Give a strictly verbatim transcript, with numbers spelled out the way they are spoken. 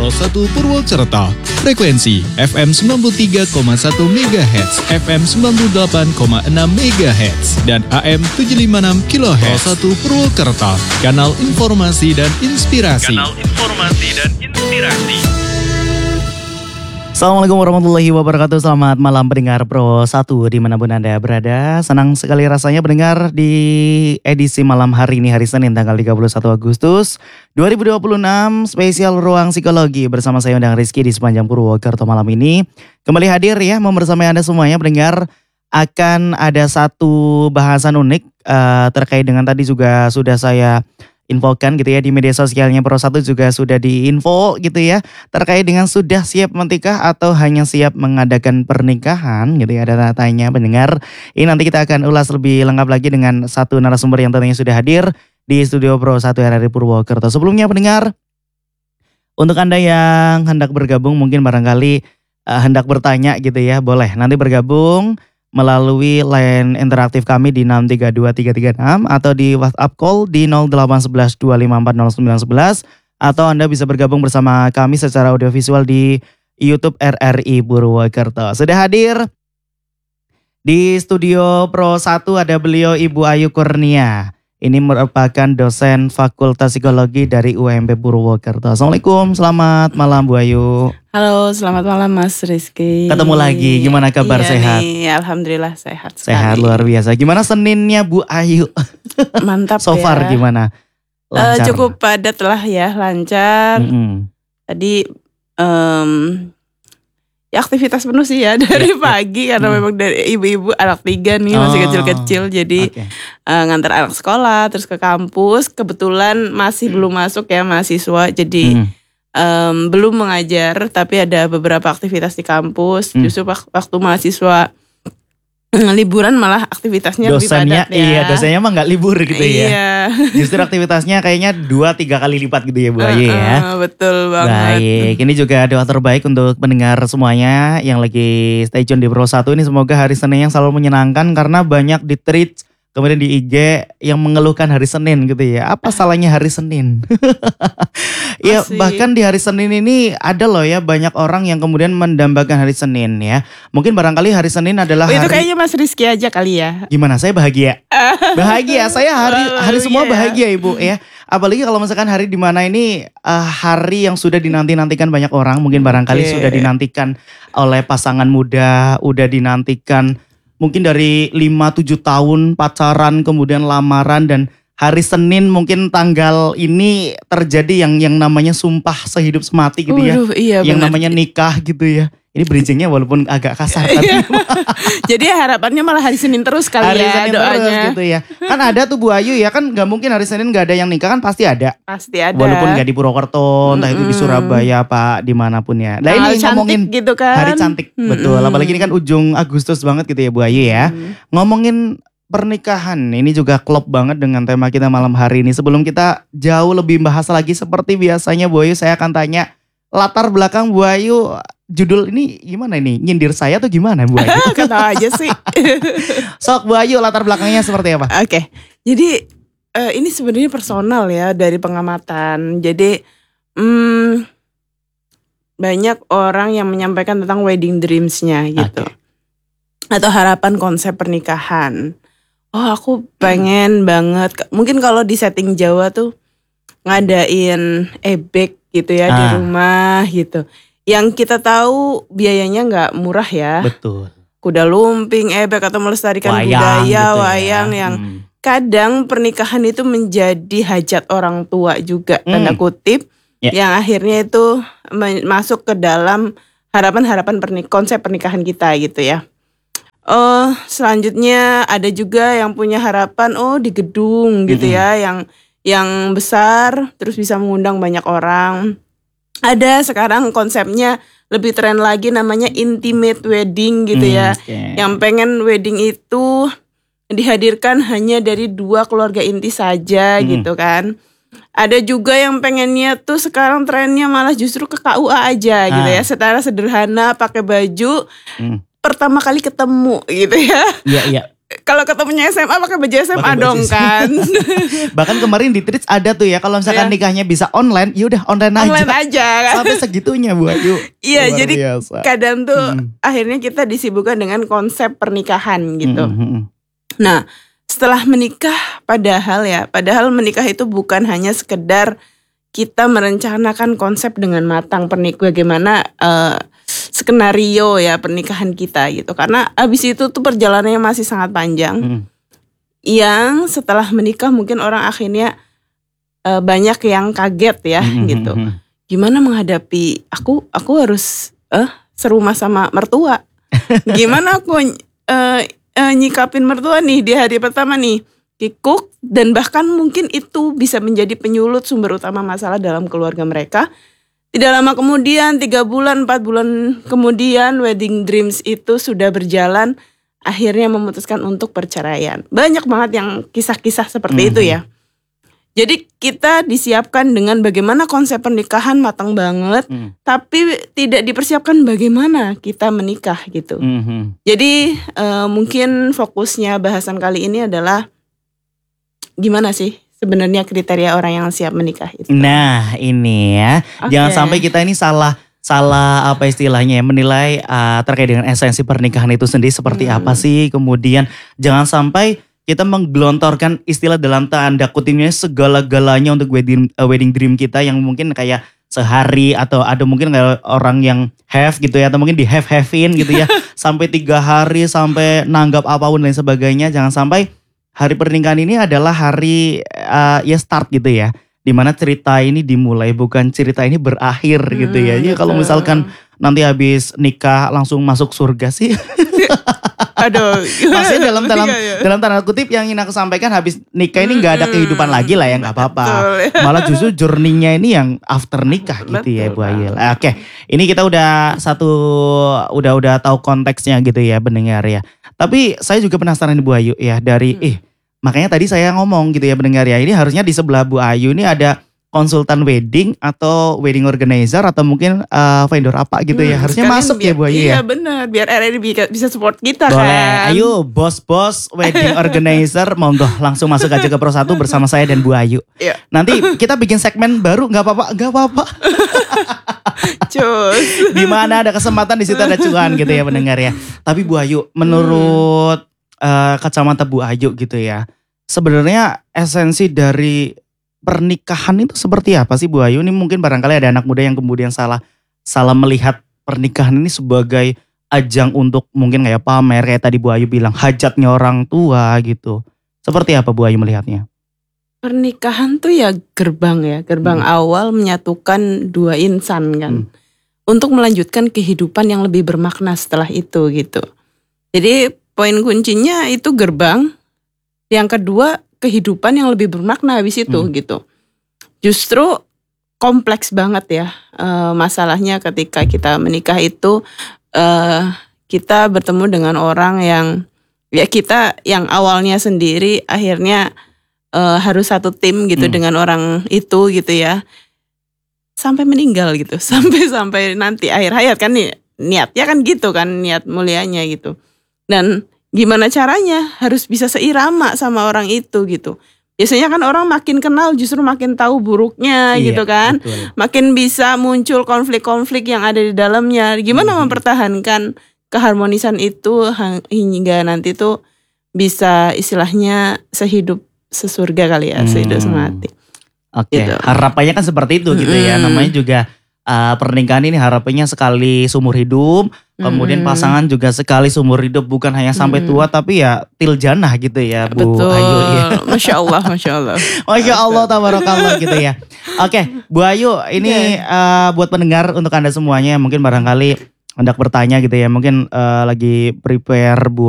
Pro satu Purwokerto. Frekuensi F M sembilan puluh tiga koma satu megahertz, F M sembilan puluh delapan koma enam megahertz, dan A M tujuh lima enam kilohertz. Pro satu Purwokerto, kanal informasi dan inspirasi. Kanal informasi dan inspirasi. Assalamualaikum warahmatullahi wabarakatuh. Selamat malam pendengar Pro satu dimanapun Anda berada. Senang sekali rasanya mendengar di edisi malam hari ini, hari Senin tanggal tiga puluh satu Agustus dua ribu dua puluh enam. Spesial Ruang Psikologi bersama saya Undang Rizky di sepanjang Purwokerto malam ini. Kembali hadir ya membersamai Anda semuanya pendengar. Akan ada satu bahasan unik uh, terkait dengan tadi juga sudah saya infokan gitu ya di media sosialnya Pro satu juga sudah diinfo gitu ya terkait dengan sudah siap menikah atau hanya siap mengadakan pernikahan gitu ya, ada tanya pendengar. Ini nanti kita akan ulas lebih lengkap lagi dengan satu narasumber yang tentunya sudah hadir di studio Pro satu R R I Purwokerto. Sebelumnya pendengar, untuk Anda yang hendak bergabung mungkin barangkali uh, hendak bertanya gitu ya, boleh nanti bergabung melalui line interaktif kami di enam tiga dua tiga tiga enam atau di WhatsApp call di nol delapan satu satu dua lima empat nol sembilan satu satu, atau Anda bisa bergabung bersama kami secara audiovisual di YouTube R R I Purwokerto. Sudah hadir di studio Pro satu ada beliau Ibu Ayu Kurnia. Ini merupakan dosen Fakultas Psikologi dari U M P Purwokerto. Assalamualaikum, selamat malam Bu Ayu. Halo, selamat malam Mas Rizky. Ketemu lagi, gimana kabar, iya sehat? Nih, alhamdulillah sehat sekali. Sehat luar biasa. Gimana Seninnya Bu Ayu? Mantap so far ya. Gimana? Uh, cukup padat lah ya, lancar. Mm-hmm. Tadi um, ya aktivitas penuh sih ya dari yeah, pagi yeah. Karena mm. memang dari ibu-ibu anak tiga nih, masih oh, kecil-kecil. Jadi okay. uh, ngantar anak sekolah terus ke kampus. Kebetulan masih mm. belum masuk ya mahasiswa, jadi mm. Um, belum mengajar, tapi ada beberapa aktivitas di kampus. Hmm. Justru waktu mahasiswa liburan malah aktivitasnya dosennya, lebih padat ya. Iya, dosennya mah gak libur gitu iya. ya. Justru aktivitasnya kayaknya dua tiga kali lipat gitu ya Bu Ayu uh, uh, ya. Betul banget. Baik, ini juga doa terbaik untuk pendengar semuanya yang lagi stay tune di Pro satu ini. Semoga hari Senin yang selalu menyenangkan, karena banyak di tweet kemudian di I G yang mengeluhkan hari Senin gitu ya. Apa salahnya hari Senin? Ya bahkan di hari Senin ini ada loh ya banyak orang yang kemudian mendambakan hari Senin ya. Mungkin barangkali hari Senin adalah oh, hari... Itu kayaknya Mas Rizky aja kali ya. Gimana? Saya bahagia. Bahagia, saya hari hari semua bahagia Ibu ya. Apalagi kalau misalkan hari di mana ini uh, hari yang sudah dinanti-nantikan banyak orang. Mungkin barangkali okay. sudah dinantikan oleh pasangan muda, udah dinantikan mungkin dari lima tujuh tahun pacaran, kemudian lamaran, dan hari Senin mungkin tanggal ini terjadi yang yang namanya sumpah sehidup semati gitu ya. Uduh, iya, yang benar. namanya nikah gitu ya. Ini bridgingnya walaupun agak kasar tapi jadi harapannya malah hari Senin terus kali hari ya Senin doanya. Terus gitu ya. Kan ada tuh Bu Ayu ya, kan gak mungkin hari Senin gak ada yang nikah, kan pasti ada. Pasti ada. Walaupun gak di Purwokerto, entah mm-hmm. itu di Surabaya apa dimanapun ya. Nah ini ngomongin gitu kan. Hari cantik, mm-hmm. betul. Apalagi ini kan ujung Agustus banget gitu ya Bu Ayu ya. Mm-hmm. Ngomongin pernikahan, ini juga klop banget dengan tema kita malam hari ini. Sebelum kita jauh lebih bahas lagi seperti biasanya Bu Ayu, saya akan tanya latar belakang Bu Ayu. Judul ini gimana ini? Nyindir saya atau gimana Bu Ayu? Kata aja sih. Sok Bu Ayu, latar belakangnya seperti apa? Oke, okay. Jadi uh, ini sebenarnya personal ya dari pengamatan. Jadi hmm, banyak orang yang menyampaikan tentang wedding dreams-nya gitu. Okay. Atau harapan konsep pernikahan. Oh aku pengen hmm. banget, mungkin kalau di setting Jawa tuh ngadain ebek gitu ya ah. di rumah gitu. Yang kita tahu biayanya gak murah ya. Betul. Kuda lumping, ebek atau melestarikan wayang, budaya, gitu wayang ya. yang hmm. kadang pernikahan itu menjadi hajat orang tua juga, hmm. tanda kutip. Yeah. Yang akhirnya itu masuk ke dalam harapan-harapan pernik- konsep pernikahan kita gitu ya. Oh, selanjutnya ada juga yang punya harapan oh di gedung gitu hmm. ya, yang yang besar terus bisa mengundang banyak orang. Ada sekarang konsepnya lebih tren lagi namanya intimate wedding gitu ya. Hmm, okay. Yang pengen wedding itu dihadirkan hanya dari dua keluarga inti saja hmm. gitu kan. Ada juga yang pengennya tuh sekarang trennya malah justru ke K U A aja ah. gitu ya. Secara sederhana pakai baju hmm. pertama kali ketemu gitu ya. Iya iya. kalau ketemunya S M A pakai baju S M A Pakai baju dong S M A. kan. Bahkan kemarin di Trits ada tuh ya, kalau misalkan Iya. nikahnya bisa online, ya udah online, Online aja. aja kan. Sampai segitunya Bu Ayu. Iya, Luar jadi biasa. kadang tuh Hmm. akhirnya kita disibukkan dengan konsep pernikahan gitu. Mm, mm, mm. Nah, setelah menikah padahal ya, padahal menikah itu bukan hanya sekedar kita merencanakan konsep dengan matang pernik bagaimana eh, skenario ya pernikahan kita gitu. Karena abis itu tuh perjalanannya masih sangat panjang. Mm. Yang setelah menikah mungkin orang akhirnya eh, banyak yang kaget ya Mm, mm, gitu. mm, mm. Gimana menghadapi aku aku harus eh serumah sama mertua. Gimana aku eh, eh, nyikapin mertua nih di hari pertama nih. Kikuk, dan bahkan mungkin itu bisa menjadi penyulut sumber utama masalah dalam keluarga mereka. Tidak lama kemudian, tiga bulan, empat bulan kemudian wedding dreams itu sudah berjalan, akhirnya memutuskan untuk perceraian. Banyak banget yang kisah-kisah seperti Mhm. itu ya. Jadi kita disiapkan dengan bagaimana konsep pernikahan matang banget, Mm. tapi tidak dipersiapkan bagaimana kita menikah gitu. Mhm. Jadi eh, mungkin fokusnya bahasan kali ini adalah gimana sih sebenarnya kriteria orang yang siap menikah itu. Nah ini ya, Oke. jangan sampai kita ini salah salah apa istilahnya ya, menilai uh, terkait dengan esensi pernikahan itu sendiri seperti Hmm. apa sih. Kemudian jangan sampai kita menggelontorkan istilah dalam tanda kutipnya segala-galanya untuk wedding uh, wedding dream kita yang mungkin kayak sehari atau ada mungkin kayak orang yang have gitu ya, atau mungkin di have havein gitu ya sampai tiga hari sampai nanggap apapun dan sebagainya. Jangan sampai hari pernikahan ini adalah hari uh, ya start gitu ya, dimana cerita ini dimulai bukan cerita ini berakhir gitu ya. Hmm, Ya kalau betul. misalkan nanti habis nikah langsung masuk surga sih. Aduh. Maksudnya dalam dalam Iya, iya. dalam tanda kutip yang ingin aku sampaikan, habis nikah ini nggak ada Hmm, kehidupan lagi lah ya, nggak apa-apa. betul. Malah justru journey-nya ini yang after nikah gitu ya Betul Bu Ayel. Oke, ini kita udah satu udah udah tahu konteksnya gitu ya pendengar ya. Tapi saya juga penasaran Bu Ayu ya dari Hmm. eh makanya tadi saya ngomong gitu ya pendengar ya. Ini harusnya di sebelah Bu Ayu ini ada konsultan wedding atau wedding organizer atau mungkin eh, vendor apa gitu ya. Hmm, Harusnya sekalian masuk ya biar- Bu Ayu Iya ya. benar, biar R R I bisa- bisa support kita Boleh, kan. ayo bos-bos wedding organizer, monggo langsung masuk aja ke Pro satu bersama saya dan Bu Ayu. Iya. Nanti kita bikin segmen baru, nggak apa-apa, nggak apa-apa. Cus. Di mana ada kesempatan di situ ada cuan gitu ya pendengar ya. Tapi Bu Ayu, menurut eh, kacamata Bu Ayu gitu ya, sebenarnya esensi dari pernikahan itu seperti apa sih Bu Ayu? Ini mungkin barangkali ada anak muda yang kemudian salah salah melihat pernikahan ini sebagai ajang untuk mungkin kayak pamer, kayak tadi Bu Ayu bilang hajatnya orang tua gitu. Seperti apa Bu Ayu melihatnya? Pernikahan tuh ya gerbang ya, gerbang Hmm. awal menyatukan dua insan kan. Hmm. Untuk melanjutkan kehidupan yang lebih bermakna setelah itu gitu. Jadi poin kuncinya itu gerbang. Yang kedua kehidupan yang lebih bermakna habis itu Hmm. gitu. Justru kompleks banget ya eh, masalahnya ketika kita menikah itu eh, kita bertemu dengan orang yang ya kita yang awalnya sendiri akhirnya eh, harus satu tim gitu Hmm. dengan orang itu gitu ya. Sampai meninggal gitu, sampai sampai nanti akhir hayat kan nih niatnya kan gitu kan, niat mulianya gitu. Dan gimana caranya harus bisa seirama sama orang itu gitu. Biasanya kan orang makin kenal justru makin tahu buruknya Iya, gitu kan. betul. Makin bisa muncul konflik-konflik yang ada di dalamnya. Gimana Mhm. mempertahankan keharmonisan itu hang- hingga nanti tuh bisa istilahnya sehidup sesurga kali ya, sehidup Hmm. semati. Oke, Gitu. harapannya kan seperti itu gitu ya. Mm-mm. Namanya juga uh, pernikahan ini harapannya sekali seumur hidup. Kemudian Mm-mm. pasangan juga sekali seumur hidup, bukan hanya sampai Mm-mm. tua tapi ya til jannah gitu ya Bu Betul, Ayu ya. Masya Allah, Masya Allah. Masya Allah, tabarakallah gitu ya. Oke, Bu Ayu, ini uh, buat pendengar untuk Anda semuanya yang mungkin barangkali hendak bertanya gitu ya. Mungkin uh, lagi prepare buat